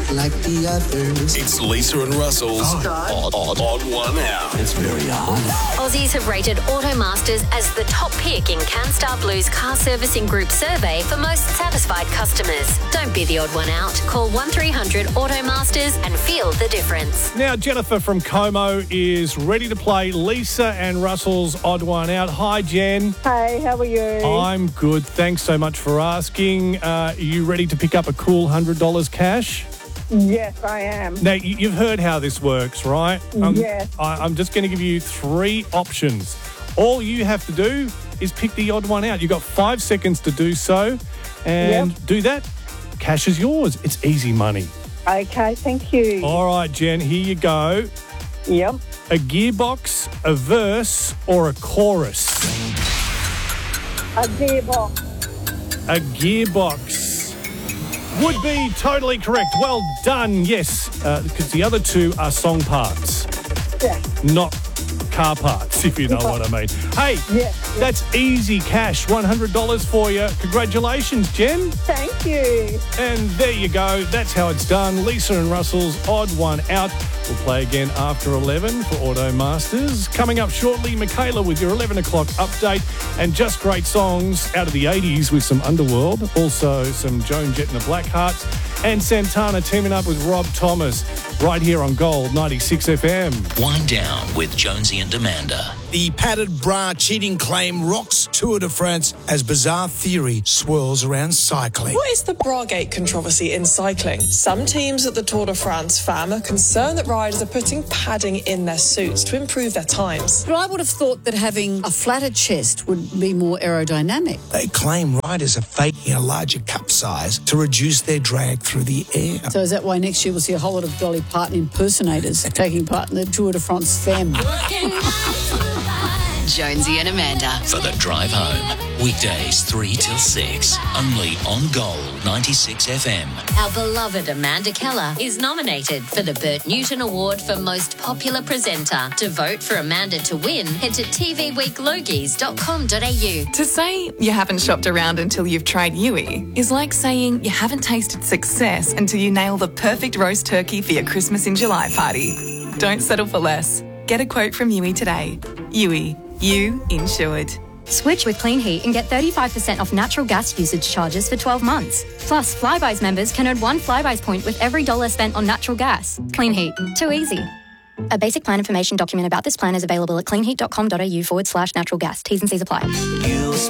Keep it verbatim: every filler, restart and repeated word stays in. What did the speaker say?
like the others. It's Lisa and Russell's Odd, Odd, Odd One Out. It's very odd. Aussies have rated Automasters as the top pick in CanStar Blue's car servicing group survey for most satisfied customers. Don't be the odd one out. Call one three hundred Automasters and feel the difference. Now, Jennifer from Como is ready to play Lisa and Russell's Odd One Out. Hi, Jen. Hey, how are you? I'm good. Thanks so much for asking. Uh, are you ready to pick up a cool one hundred dollars cash? Yes, I am. Now, you- you've heard how this works, right? Um, Yes. I- I'm just going to give you three options. All you have to do is pick the odd one out. You've got five seconds to do so. And Yep. do that. Cash is yours. It's easy money. Okay, thank you. All right, Jen, here you go. Yep. A gearbox, a verse, or a chorus? A gearbox. A gearbox would be totally correct. Well done, yes, uh, because the other two are song parts, Yeah. not car parts, if you know what I mean. Hey, Yeah. that's easy cash, one hundred dollars for you. Congratulations, Jen. Thank you. And there you go. That's how it's done. Lisa and Russell's Odd One Out. We'll play again after eleven for Auto Masters. Coming up shortly, Michaela with your eleven o'clock update and just great songs out of the eighties with some Underworld. Also some Joan Jett and the Blackhearts. And Santana teaming up with Rob Thomas right here on Gold ninety-six F M. Wind Down with Jonesy and Amanda. The padded bra cheating claim rocks Tour de France as bizarre theory swirls around cycling. What is the Bragate controversy in cycling? Some teams at the Tour de France F A M are concerned that riders are putting padding in their suits to improve their times. But I would have thought that having a flatter chest would be more aerodynamic. They claim riders are faking a larger cup size to reduce their drag through the air. So is that why next year we'll see a whole lot of Dolly Parton impersonators taking part in the Tour de France F A M? Jonesy and Amanda. For the drive home. Weekdays three till six. Only on Gold ninety-six F M. Our beloved Amanda Keller is nominated for the Bert Newton Award for Most Popular Presenter. To vote for Amanda to win, head to t v week logies dot com dot a u. To say you haven't shopped around until you've tried Yui is like saying you haven't tasted success until you nail the perfect roast turkey for your Christmas in July party. Don't settle for less. Get a quote from Yui today. Yui, you insured. Switch with Clean Heat and get thirty-five percent off natural gas usage charges for twelve months. Plus, Flybuys members can earn one Flybuys point with every dollar spent on natural gas. Clean Heat. Too easy. A basic plan information document about this plan is available at clean heat dot com dot a u forward slash natural gas. T's and C's apply.